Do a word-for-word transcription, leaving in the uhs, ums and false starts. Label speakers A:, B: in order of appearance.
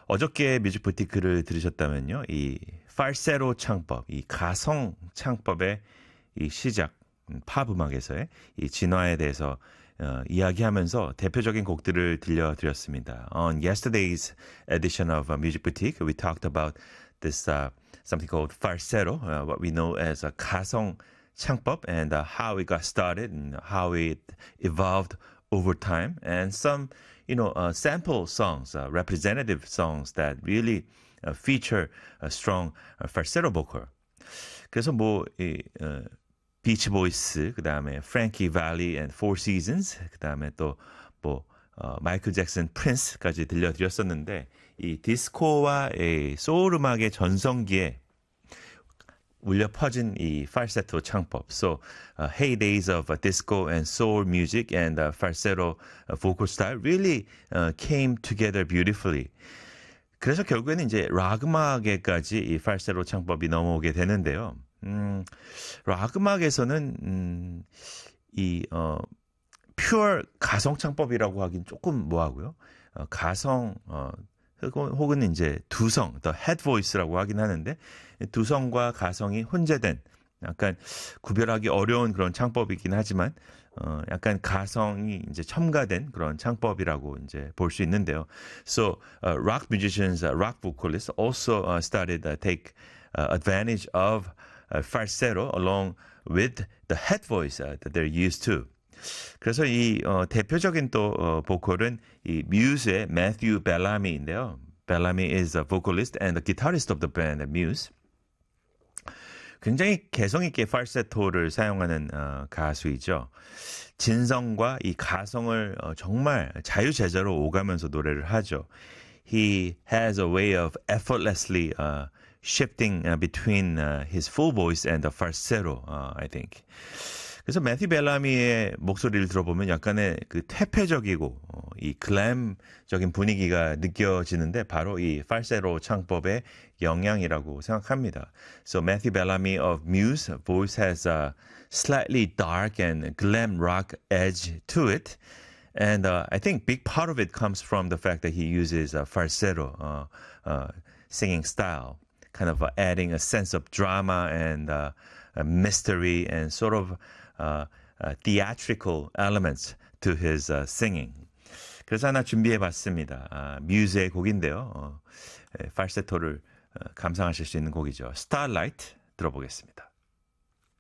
A: 어저께 뮤직부티크를 들으셨다면요. 이 팔세로 창법, 이 가성 창법의 이 시작, 팝 음악에서의 이 진화에 대해서 어, 이야기하면서 대표적인 곡들을 들려드렸습니다. On yesterday's edition of uh, Music Boutique, we talked about this uh, something called falsetto, uh, what we know as a 가성 창법, and uh, how it got started and how it evolved over time, and some, you know, uh, sample songs, uh, representative songs that really uh, feature a strong uh, falsetto vocal. 그래서 뭐 이, 어, 비치 보이스, 그 다음에 프랭키 발리 앤 포 시즌스, 그 다음에 또 뭐 어, 마이클 잭슨, 프린스까지 들려드렸었는데 이 디스코와 이 소울 음악의 전성기에 울려 퍼진 이 falsetto 창법. So, uh, heydays of uh, disco and soul music and uh, falsetto uh, vocal style really uh, came together beautifully. 그래서 결국에는 이제 락 음악에까지 이 falsetto 창법이 넘어오게 되는데요. 음, 락 음악에서는 음, 이 어, pure 가성 창법이라고 하긴 조금 뭐하고요. 어, 가성 어, 혹은 이제 두성, the head voice라고 하긴 하는데 두성과 가성이 혼재된 약간 구별하기 어려운 그런 창법이긴 하지만 어 약간 가성이 이제 첨가된 그런 창법이라고 이제 볼 수 있는데요. So uh, rock musicians, uh, rock vocalists also uh, started uh, take uh, advantage of uh, falsetto along with the head voice uh, that they're used to. 그래서 이 어, 대표적인 또 어, 보컬은 이 뮤즈의 매튜 벨라미인데요. 벨라미 is a vocalist and the guitarist of the band Muse. 굉장히 개성 있게 falsetto를 사용하는 어, 가수이죠. 진성과 이 가성을 어, 정말 자유제자로 오가면서 노래를 하죠. He has a way of effortlessly uh, shifting uh, between uh, his full voice and the falsetto, uh, I think. 그래서 매튜 벨라미의 목소리를 들어보면 약간의 그 퇴폐적이고 어, 이 글램적인 분위기가 느껴지는데 바로 이 falsetto 창법의 영향이라고 생각합니다. So Matthew Bellamy of Muse voice has a slightly dark and glam rock edge to it. And uh, I think big part of it comes from the fact that he uses a falsetto uh, uh, singing style, kind of uh, adding a sense of drama and uh, a mystery and sort of Uh, uh, theatrical elements to his uh, singing. 그래서 하나 준비해봤습니다. 아, 뮤즈의 곡인데요. 어, 에, falsetto를 어, 감상하실 수 있는 곡이죠. Starlight 들어보겠습니다.